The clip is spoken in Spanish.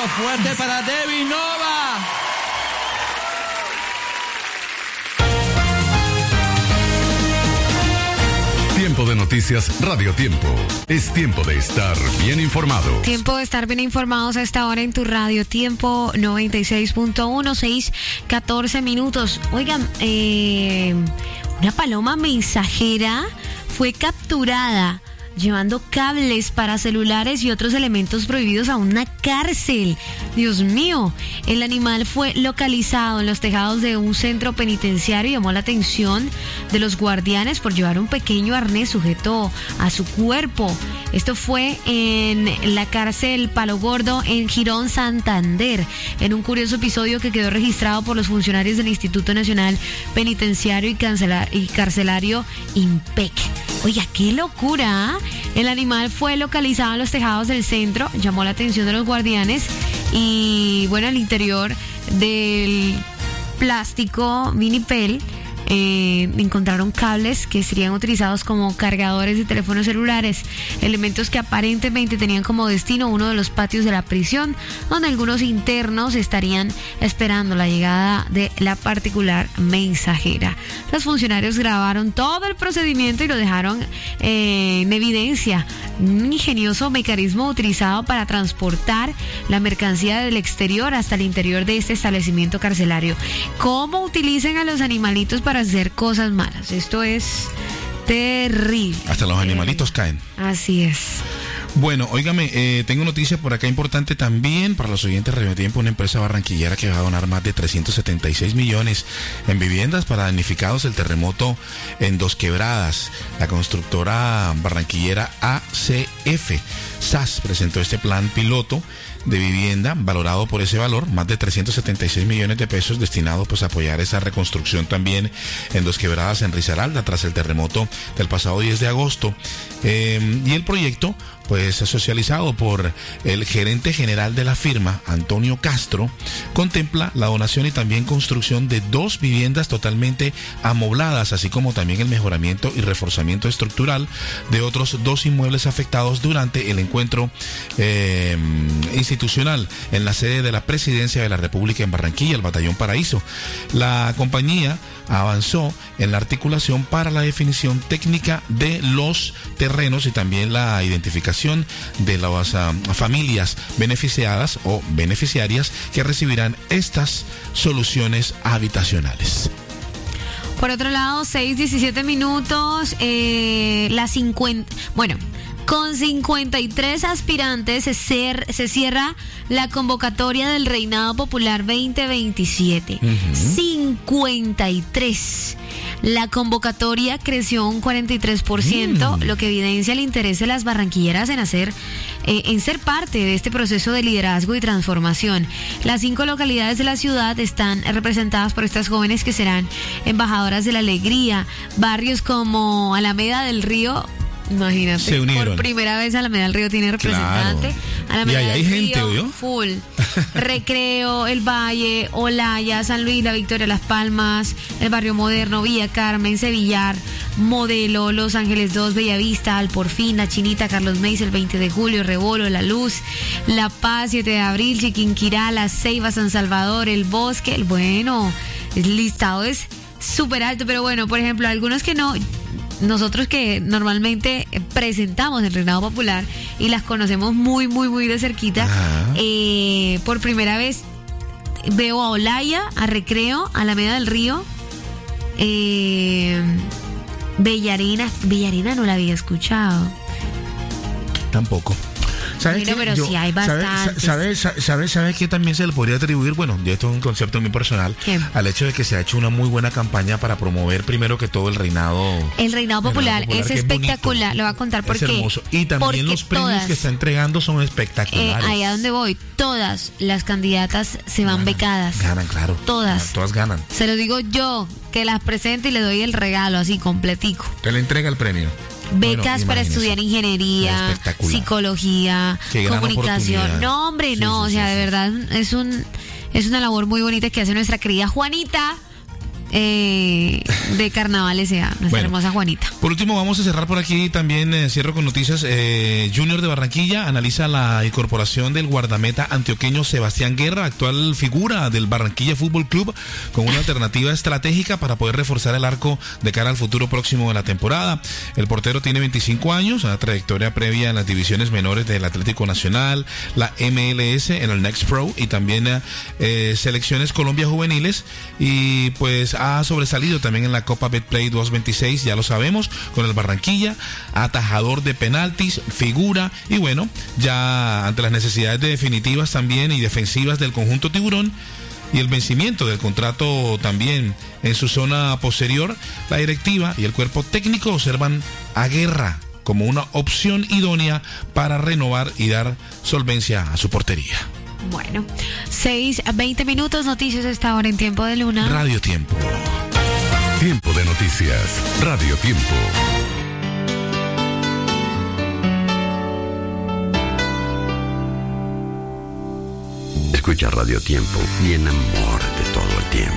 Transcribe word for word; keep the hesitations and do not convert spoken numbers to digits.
fuerte para Debbie Nova. Tiempo de noticias, Radio Tiempo. Es tiempo de estar bien informado. Tiempo de estar bien informados a esta hora en tu Radio Tiempo noventa y seis punto uno, seis, catorce minutos. Oigan, eh, una paloma mensajera fue capturada llevando cables para celulares y otros elementos prohibidos a una cárcel. Dios mío, el animal fue localizado en los tejados de un centro penitenciario y llamó la atención de los guardianes por llevar un pequeño arnés sujeto a su cuerpo. Esto fue en la cárcel Palo Gordo en Girón, Santander, en un curioso episodio que quedó registrado por los funcionarios del Instituto Nacional Penitenciario y, Cancelar- y Carcelario INPEC. Oiga, qué locura. El animal fue localizado en los tejados del centro, llamó la atención de los guardianes y bueno, al interior del plástico Minipel eh, encontraron cables que serían utilizados como cargadores de teléfonos celulares, elementos que aparentemente tenían como destino uno de los patios de la prisión, donde algunos internos estarían esperando la llegada de la particular mensajera. Los funcionarios grabaron todo el procedimiento y lo dejaron eh, en evidencia. Un ingenioso mecanismo utilizado para transportar la mercancía del exterior hasta el interior de este establecimiento carcelario. ¿Cómo utilizan a los animalitos para hacer cosas malas? Esto es terrible. Hasta los animalitos caen. Así es. Bueno, óigame, eh, tengo noticia por acá importante también para los oyentes de Radio Tiempo. Una empresa barranquillera que va a donar más de trescientos setenta y seis millones en viviendas para damnificados del terremoto en Dos Quebradas. La constructora barranquillera A C F S A S presentó este plan piloto de vivienda valorado por ese valor, más de trescientos setenta y seis millones de pesos, destinados pues a apoyar esa reconstrucción también en Dos Quebradas, en Risaralda, tras el terremoto del pasado diez de agosto. Eh, y el proyecto pues socializado por el gerente general de la firma, Antonio Castro, contempla la donación y también construcción de dos viviendas totalmente amobladas, así como también el mejoramiento y reforzamiento estructural de otros dos inmuebles afectados durante el encuentro eh, institucional en la sede de la Presidencia de la República en Barranquilla, el Batallón Paraíso. La compañía avanzó en la articulación para la definición técnica de los terrenos y también la identificación de las uh, familias beneficiadas o beneficiarias que recibirán estas soluciones habitacionales. Por otro lado, seis, diecisiete minutos, eh, la cincuenta, bueno, con cincuenta y tres aspirantes se, cer- se cierra la convocatoria del Reinado Popular veinte veintisiete. Uh-huh. cincuenta y tres. La convocatoria creció un cuarenta y tres por ciento, mm. lo que evidencia el interés de las barranquilleras en hacer, eh, en ser parte de este proceso de liderazgo y transformación. Las cinco localidades de la ciudad están representadas por estas jóvenes que serán embajadoras de la alegría. Barrios como Alameda del Río, imagínate, se unieron. Por primera vez Alameda del Río tiene representante. Claro. Alameda y ahí hay del gente, Río, ¿oyó? Full. Recreo, El Valle, Olaya, San Luis, La Victoria, Las Palmas, el Barrio Moderno, Villa Carmen, Sevillar, Modelo, Los Ángeles dos, Bellavista, Alporfín, La Chinita, Carlos Meis, el veinte de julio, Rebolo, La Luz, La Paz, siete de abril, Chiquinquirá, La Ceiba, San Salvador, El Bosque. El bueno, el listado es súper alto, pero bueno, por ejemplo, algunos que no... Nosotros que normalmente presentamos el Reinado Popular y las conocemos muy, muy, muy de cerquita, eh, por primera vez veo a Olaya, a Recreo, a Alameda del Río, eh, Bellarina. Bellarina no la había escuchado. Tampoco. ¿Sabes Mira, qué? pero Yo, sí hay bastantes. ¿Sabes sabe, sabe, sabe que también se le podría atribuir? Bueno, y esto es un concepto muy personal. ¿Qué? Al hecho de que se ha hecho una muy buena campaña para promover primero que todo el reinado. El Reinado Popular, Popular, es que es espectacular. bonito, Lo voy a contar por es qué. hermoso. Y también Porque los premios todas, que está entregando son eh, espectaculares. ahí a donde voy, todas las candidatas se van ganan, becadas. Ganan, claro. Todas. Ganan, todas ganan. Se lo digo yo, que las presento y le doy el regalo así completico. Te le entrega el premio. Becas Bueno, para imagínese. estudiar ingeniería, psicología, Qué gran comunicación. oportunidad. No, hombre, Sí, no, sí, o sí, sea, sí. de verdad es un es una labor muy bonita que hace nuestra querida Juanita eh, de Carnaval S A, nuestra Bueno, hermosa Juanita. Por último, vamos a cerrar por aquí también, eh, cierro con noticias. Eh, Junior de Barranquilla analiza la incorporación del guardameta antioqueño Sebastián Guerra, actual figura del Barranquilla Fútbol Club, con una alternativa estratégica para poder reforzar el arco de cara al futuro próximo de la temporada. El portero tiene veinticinco años, una trayectoria previa en las divisiones menores del Atlético Nacional, la M L S en el Next Pro y también eh, selecciones Colombia juveniles, y pues ha sobresalido también en la Copa Betplay doscientos veintiséis, ya lo sabemos, con el Barranquilla, atajador de penaltis, figura, y bueno, ya ante las necesidades de definitivas también y defensivas del conjunto tiburón y el vencimiento del contrato también en su zona posterior, la directiva y el cuerpo técnico observan a Guerra como una opción idónea para renovar y dar solvencia a su portería. Bueno, seis a veinte minutos, noticias a esta hora en Tiempo de Luna. Radio Tiempo. Tiempo de noticias. Radio Tiempo. Escucha Radio Tiempo y enamórate todo el tiempo.